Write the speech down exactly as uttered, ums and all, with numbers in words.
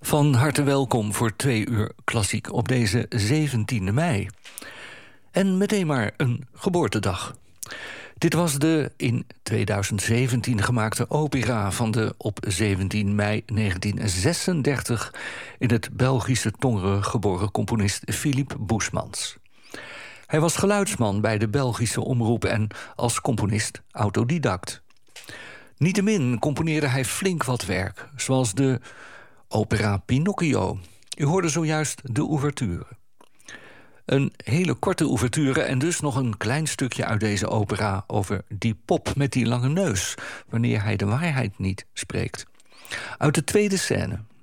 Van harte welkom voor twee uur klassiek op deze zeventiende mei. En meteen maar een geboortedag. Dit was de in tweeduizend zeventien gemaakte opera van de op zeventien mei negentien zesendertig... in het Belgische Tongeren geboren componist Philippe Boesmans. Hij was geluidsman bij de Belgische omroep en als componist autodidact. Niettemin componeerde hij flink wat werk, zoals de opera Pinocchio. U hoorde zojuist de ouverture. Een hele korte ouverture en dus nog een klein stukje uit deze opera over die pop met die lange neus, wanneer hij de waarheid niet spreekt. Uit de tweede scène.